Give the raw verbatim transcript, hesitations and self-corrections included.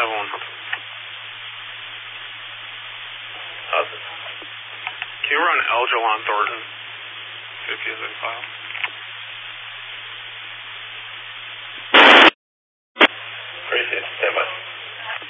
seven one Hudson. Hudson. Can you run Elgel on Thornton? See if he has any files.